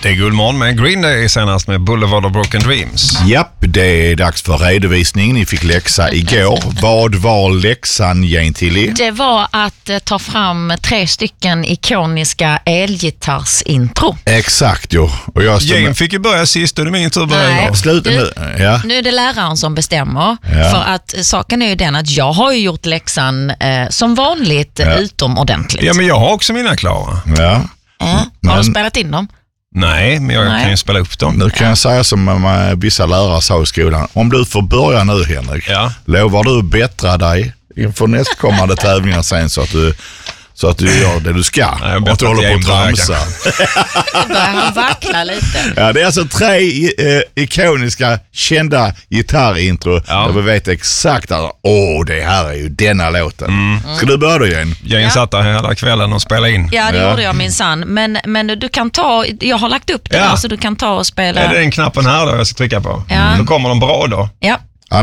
Det är Guldmorgon med Green Day senast med Boulevard of Broken Dreams. Japp, det är dags för redovisning. Ni fick läxa igår. Vad var läxan, Jane Tilly? Det var att ta fram 3 stycken ikoniska elgitarrsintro. Exakt, jo. Och jag Jane fick ju börja sist och det är min tur att börja. Sluta nu. Ja. Nu är det läraren som bestämmer. Ja. För att saken är ju den att jag har ju gjort läxan som vanligt utomordentligt. Ja, men jag har också mina klara. Ja. Har du spelat in dem? Nej, men jag kan ju spela upp dem. Nu kan jag säga som vissa lärare sa i skolan. Om du får börja nu, Henrik, lovar du att bättra dig inför nästkommande tävlingar sen så att du gör det du ska. Nej, och att du håller på att tramsa. Börjar han vackla lite. Ja, det är alltså 3 ikoniska, kända gitarrintro. Där vi vet exakt att det här är ju denna låten. Ska du börja då, Jane? Jane satt där hela kvällen och spelade in. Ja, det gjorde jag minsann. Men du kan ta, jag har lagt upp det där så du kan ta och spela. Är det den knappen här då jag ska trycka på? Ja. Då kommer de bra då. Ja.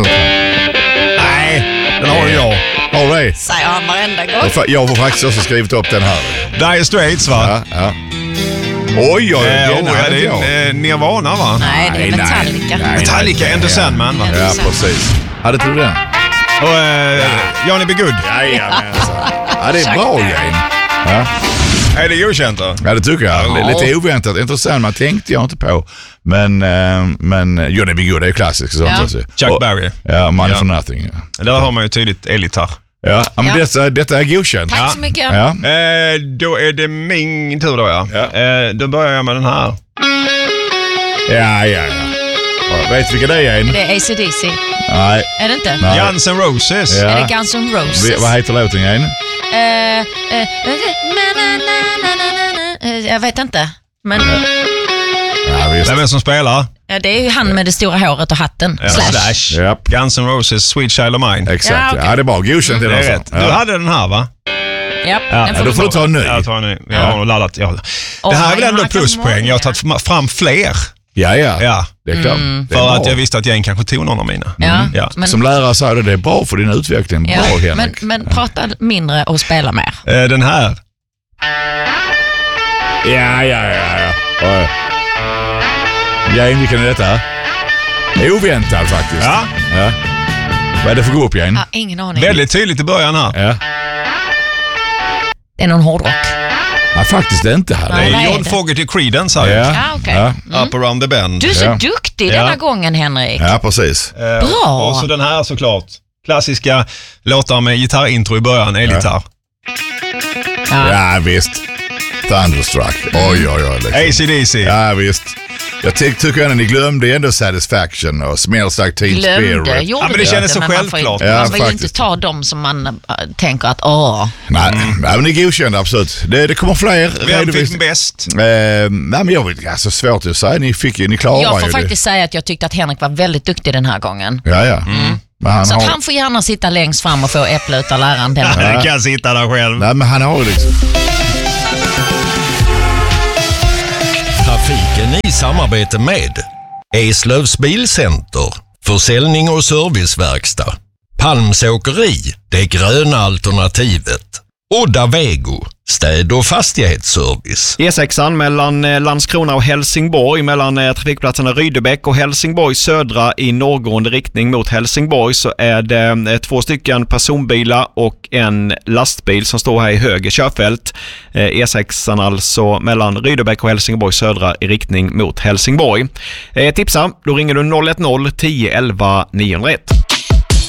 Nej, den har ju jag. Har det? Säger han varenda gång. Jag har faktiskt också skrivit upp den här. Dire Straits, va? Ja. Oj, det är Nirvana, va? Nej, det är Metallica. Metallica, Enter Sandman, va? Ja, precis. Hade du den? Och Johnny B. Good. Ja, det är bra, Jane. Ja. Är det godkänt då? Ja, det tycker jag. Det är lite oväntat. Intressant, man tänkte jag inte på. Men Johnny B. Good är ju klassisk. Chuck Berry. Ja, Money for Nothing. Där har man ju tydligt elgitarr. Ja, men detta är godkänt. Tack så mycket. Ja. Då är det min tur då, då börjar jag med den här. Ja. Vet vilka det är? Det är AC/DC. Nej. Är det inte? Nej. Guns N' Roses. Ja. Är det Guns N' Roses? Vad heter låten, Jane? Jag vet inte. Men... Vem är det som spelar? Ja, det är ju han med det stora håret och hatten. Slash. Yep. Guns N' Roses, Sweet Child of Mine. Exakt, det är bara godkänt. Det är rätt. Du hade den här, va? Då får du ta en ny. Jag tar en ny. Jag har laddat. Det här är väl ändå pluspoäng. Jag har tagit fram fler. Ja. Det är klart. För att jag visste att Jane kanske tog någon av mina. Men, som lärare sa det är bra för din utveckling. Bra, Henrik. Men prata mindre och spela mer. Den här. Ja. Jane, vilken är detta? Oväntat faktiskt. Ja. Vad är det för grupp, Jane? Ingen aning. Väldigt tydligt i början här. Ja. Det är någon hårdrock. Nej, faktiskt inte här. Det är John Fogerty Creedence här. Up Around the Bend. Du är så duktig denna gången, Henrik. Ja, precis. Bra. Och så den här såklart. Klassiska låtar med gitarrintro i början, elgitarr. Ja, visst. Thunderstruck. Oj. Liksom. AC/DC. Ja, visst. Jag tycker att ni glömde ändå Satisfaction och Smells Like Teen Spirit. Men det kändes så självklart. Man vill ju inte ta dem som man tänker att Nej, men det är godkänt, absolut. Det kommer fler. Vem fick bäst? Nej, men jag vet, alltså svårt att säga. Ni klarar ju. Jag får faktiskt säga att jag tyckte att Henrik var väldigt duktig den här gången. Ja. Men så att han får gärna sitta längst fram och få äpple utav läraren. Han kan sitta där själv. Nej, men han har liksom... Trafiken i samarbete med Eslövs Bilcenter, försäljning och serviceverkstad, Palms åkeri, det gröna alternativet, Odda Vego, städ- och fastighetsservice. E6 mellan Landskrona och Helsingborg, mellan trafikplatserna Rydebäck och Helsingborg södra i norrgående riktning mot Helsingborg, så är det 2 stycken personbilar och en lastbil som står här i höger körfält. E6 alltså mellan Rydebäck och Helsingborg södra i riktning mot Helsingborg. Tipsa, då ringer du 010 11 901.